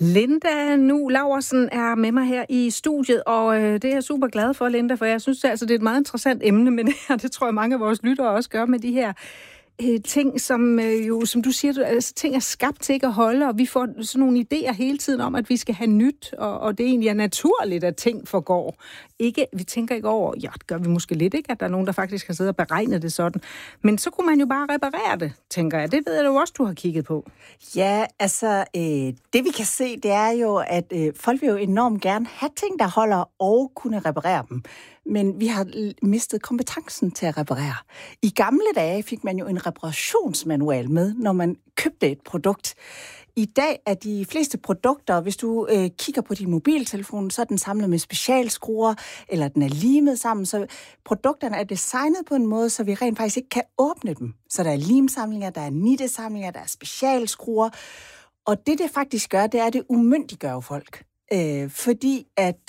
Linda Nu Laursen er med mig her i studiet, og det er jeg super glad for, Linda, for jeg synes altså, det er et meget interessant emne med det her. Det tror jeg, mange af vores lyttere også gør med de her ting, som jo, som du siger, altså, ting er skabt til ikke at holde, og vi får sådan nogle idéer hele tiden om, at vi skal have nyt, og det egentlig er naturligt, at ting forgår. Vi tænker ikke over, ja, det gør vi måske lidt, ikke, at der er nogen, der faktisk har siddet og beregnet det sådan. Men så kunne man jo bare reparere det, tænker jeg. Det ved jeg jo også, du har kigget på. Ja, altså, det vi kan se, det er jo, at folk vil jo enormt gerne have ting, der holder, og kunne reparere dem. Men vi har mistet kompetencen til at reparere. I gamle dage fik man jo en reparationsmanual med, når man købte et produkt. I dag er de fleste produkter, hvis du kigger på din mobiltelefon, så er den samlet med specialskruer, eller den er limet sammen, så produkterne er designet på en måde, så vi rent faktisk ikke kan åbne dem. Så der er limsamlinger, der er nittesamlinger, der er specialskruer, og det faktisk gør, det er, at det umyndiggør folk. Fordi at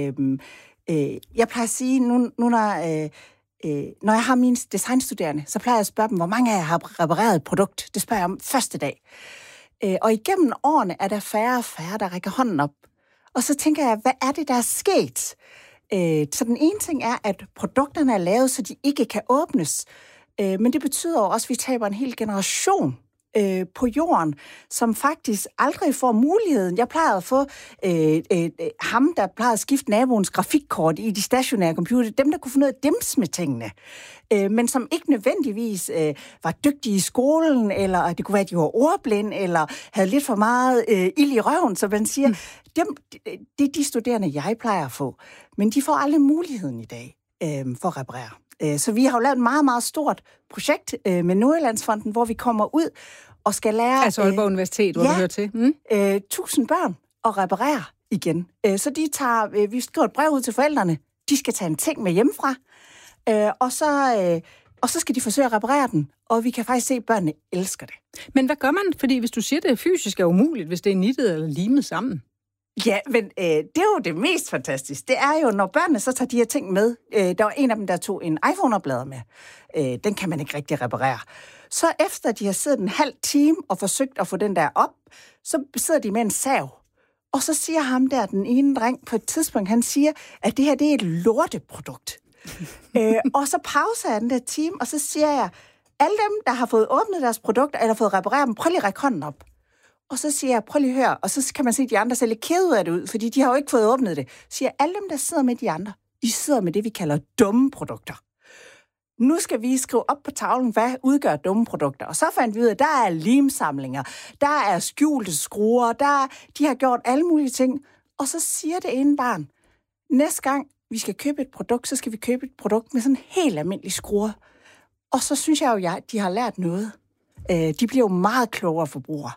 jeg plejer at sige, når jeg har mine designstuderende, så plejer jeg at spørge dem, hvor mange af jer har repareret et produkt. Det spørger jeg om første dag. Og igennem årene er der færre og færre, der rækker hånden op. Og så tænker jeg, hvad er det, der er sket? Så den ene ting er, at produkterne er lavet, så de ikke kan åbnes. Men det betyder også, at vi taber en hel generation på jorden, som faktisk aldrig får muligheden. Jeg plejede at få ham, der plejede at skifte naboens grafikkort i de stationære computer, dem, der kunne finde ud af at dimse med tingene, men som ikke nødvendigvis var dygtige i skolen, eller det kunne være, at de var ordblinde, eller havde lidt for meget ild i røven, så man siger, det er de studerende, jeg plejer at få, men de får aldrig muligheden i dag for at reparere. Så vi har jo lavet et meget, meget stort projekt med Nordjyllandsfonden, hvor vi kommer ud og skal lære... Altså Aalborg Universitet, hvor du hører til. 1000 børn at reparere igen. Så vi skriver et brev ud til forældrene. De skal tage en ting med hjemmefra, og så skal de forsøge at reparere den. Og vi kan faktisk se, at børnene elsker det. Men hvad gør man? Fordi hvis du siger, at det fysisk er umuligt, hvis det er nittet eller limet sammen. Ja, men det er jo det mest fantastiske. Det er jo, når børnene så tager de her ting med. Der var en af dem, der tog en iPhone-oplader med. Den kan man ikke rigtig reparere. Så efter de har siddet en halv time og forsøgt at få den der op, så sidder de med en sav. Og så siger ham der, den ene dreng, på et tidspunkt, han siger, at det her, det er et lorteprodukt. Og så pauser jeg den der time, og så siger jeg, alle dem, der har fået åbnet deres produkter, eller fået repareret dem, prøv lige at række hånden op. Og så siger jeg, prøv lige at høre, og så kan man se, at de andre ser lidt kede ud af det ud, fordi de har jo ikke fået åbnet det. Så siger alle dem, der sidder med de andre, I sidder med det, vi kalder dumme produkter. Nu skal vi skrive op på tavlen, hvad udgør dumme produkter. Og så fandt vi ud af, at der er limsamlinger, der er skjulte skruer, de har gjort alle mulige ting. Og så siger det ene barn, næste gang vi skal købe et produkt, så skal vi købe et produkt med sådan helt almindelige skruer. Og så synes jeg jo, at de har lært noget. De bliver jo meget klogere forbrugere.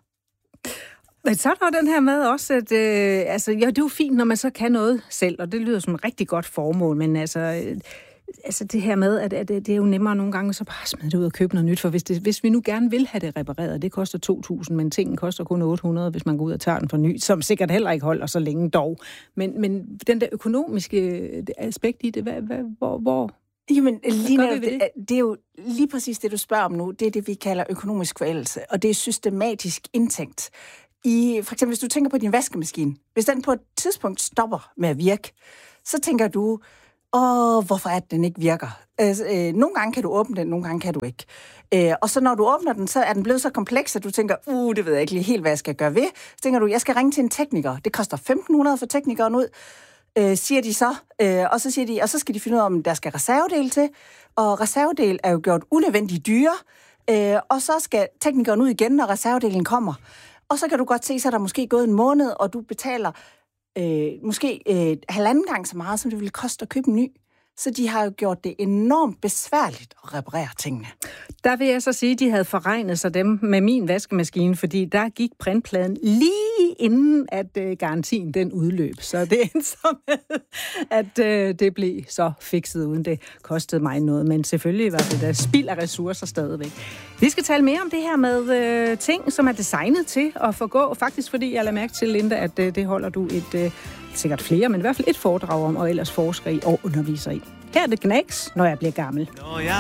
Men så er der den her med også, at ja, det er jo fint, når man så kan noget selv, og det lyder som et rigtig godt formål, men altså det her med, at det er jo nemmere nogle gange, så bare smide det ud og købe noget nyt, for hvis vi nu gerne vil have det repareret, det koster 2.000, men tingen koster kun 800, hvis man går ud og tager den for ny, som sikkert heller ikke holder så længe dog. Men den der økonomiske aspekt i det, hvor Jamen, det er jo lige præcis det, du spørger om nu. Det er det, vi kalder økonomisk forældelse, og det er systematisk indtænkt. For eksempel, hvis du tænker på din vaskemaskine, hvis den på et tidspunkt stopper med at virke, så tænker du, hvorfor er det, den ikke virker? Nogle gange kan du åbne den, nogle gange kan du ikke. Og så når du åbner den, så er den blevet så kompleks, at du tænker, det ved jeg ikke lige helt, hvad jeg skal gøre ved. Så tænker du, jeg skal ringe til en tekniker. Det koster 1.500 for teknikeren ud, siger de så. Og så siger de, og så skal de finde ud af, om der skal reservedel til. Og reservedel er jo gjort unødvendigt dyre. Og så skal teknikeren ud igen, når reservedelen kommer. Og så kan du godt se, så er der måske gået en måned, og du betaler måske 1,5 gang så meget, som det ville koste at købe en ny. Så de har jo gjort det enormt besværligt at reparere tingene. Der vil jeg så sige, at de havde forregnet sig dem med min vaskemaskine, fordi der gik printpladen lige inden, at garantien den udløb. Så det endte så med, at det blev så fikset, uden det kostede mig noget. Men selvfølgelig var det da spild af ressourcer stadigvæk. Vi skal tale mere om det her med ting, som er designet til at forgå. Faktisk fordi jeg lader mærke til, Linda, at det holder du sikkert flere, men i hvert fald et foredrag om, og ellers forsker i og underviser i. Her er det Knacks, når jeg bliver gammel. Når jeg